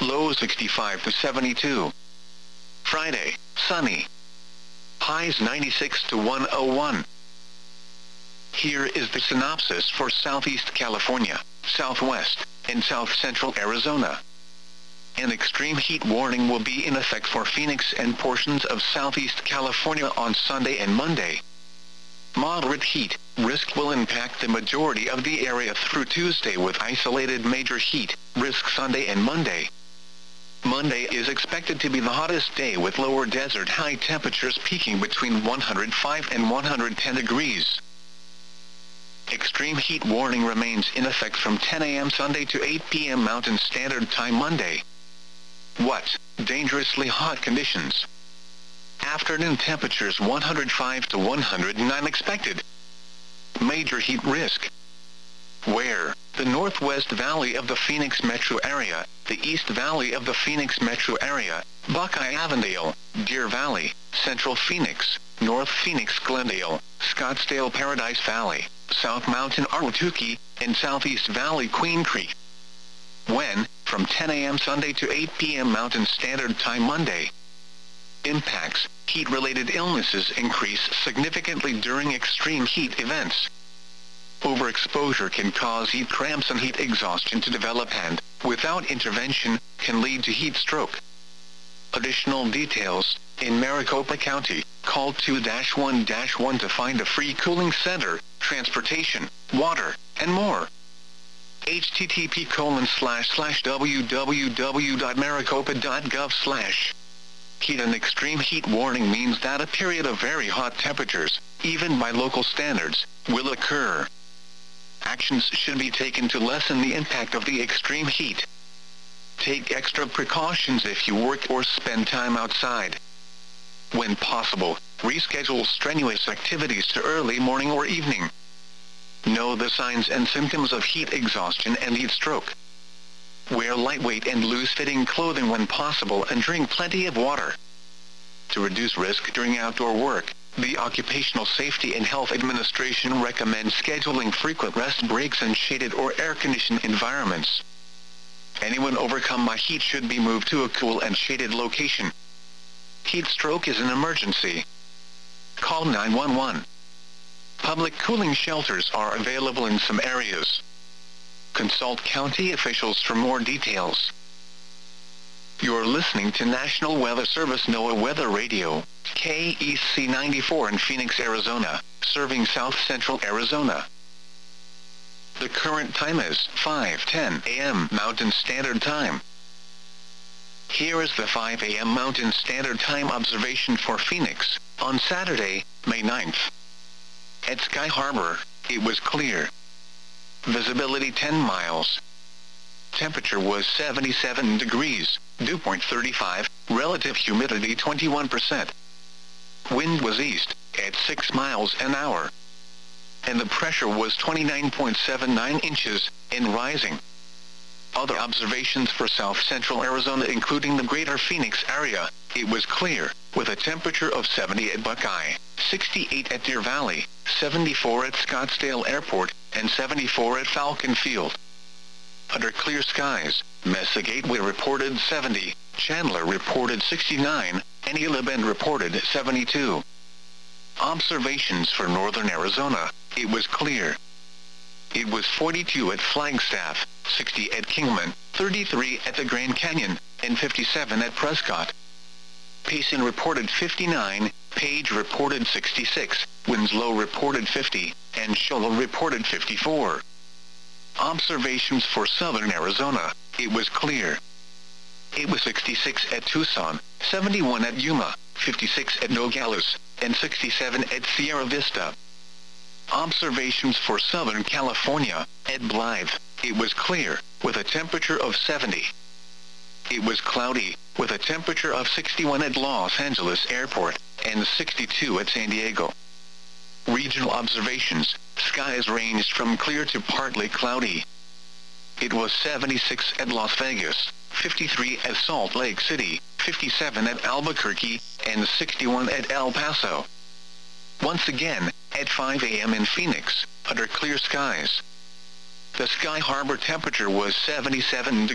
lows 65 to 72. Friday, sunny. Highs 96 to 101. Here is the synopsis for Southeast California, Southwest, and South Central Arizona. An extreme heat warning will be in effect for Phoenix and portions of Southeast California on Sunday and Monday. Moderate heat risk will impact the majority of the area through Tuesday with isolated major heat risk Sunday and Monday. Monday is expected to be the hottest day with lower desert high temperatures peaking between 105 and 110 degrees. Extreme heat warning remains in effect from 10 a.m. Sunday to 8 p.m. Mountain Standard Time Monday. What? Dangerously hot conditions. Afternoon temperatures 105 to 109 expected. Major heat risk. Where? The Northwest Valley of the Phoenix metro area, the East Valley of the Phoenix metro area, Buckeye-Avondale, Deer Valley, Central Phoenix, North Phoenix Glendale, Scottsdale Paradise Valley, South Mountain Ahwatukee, and Southeast Valley Queen Creek. When? From 10 a.m. Sunday to 8 p.m. Mountain Standard Time Monday. Impacts. Heat-related illnesses increase significantly during extreme heat events. Overexposure can cause heat cramps and heat exhaustion to develop and, without intervention, can lead to heat stroke. Additional details. In Maricopa County, call 2-1-1 to find a free cooling center, transportation, water, and more. http://www.maricopa.gov/. Heat and extreme heat warning means that a period of very hot temperatures, even by local standards, will occur. Actions should be taken to lessen the impact of the extreme heat. Take extra precautions if you work or spend time outside. When possible, reschedule strenuous activities to early morning or evening. Know the signs and symptoms of heat exhaustion and heat stroke. Wear lightweight and loose-fitting clothing when possible and drink plenty of water. To reduce risk during outdoor work, the Occupational Safety and Health Administration recommends scheduling frequent rest breaks in shaded or air-conditioned environments. Anyone overcome by heat should be moved to a cool and shaded location. Heat stroke is an emergency. Call 911. Public cooling shelters are available in some areas. Consult county officials for more details. You're listening to National Weather Service NOAA Weather Radio, KEC 94 in Phoenix, Arizona, serving South Central Arizona. The current time is 5:10 a.m. Mountain Standard Time. Here is the 5 a.m. Mountain Standard Time observation for Phoenix, on Saturday, May 9th. At Sky Harbor, it was clear. Visibility 10 miles. Temperature was 77 degrees, dew point 35, relative humidity 21%. Wind was east, at 6 miles an hour. And the pressure was 29.79 inches, and rising. Other observations for South Central Arizona including the greater Phoenix area, it was clear, with a temperature of 70 at Buckeye, 68 at Deer Valley, 74 at Scottsdale Airport, and 74 at Falcon Field. Under clear skies, Mesa Gateway reported 70, Chandler reported 69, and Gila Bend reported 72. Observations for northern Arizona, it was clear. It was 42 at Flagstaff, 60 at Kingman, 33 at the Grand Canyon, and 57 at Prescott. Payson reported 59, Page reported 66, Winslow reported 50, and Shoal reported 54. Observations for southern Arizona, it was clear. It was 66 at Tucson, 71 at Yuma, 56 at Nogales, and 67 at Sierra Vista. Observations for Southern California, at Blythe, it was clear, with a temperature of 70. It was cloudy, with a temperature of 61 at Los Angeles Airport, and 62 at San Diego. Regional observations, skies ranged from clear to partly cloudy. It was 76 at Las Vegas, 53 at Salt Lake City, 57 at Albuquerque, and 61 at El Paso. Once again, at 5 a.m. in Phoenix, under clear skies. The Sky Harbor temperature was 77 degrees.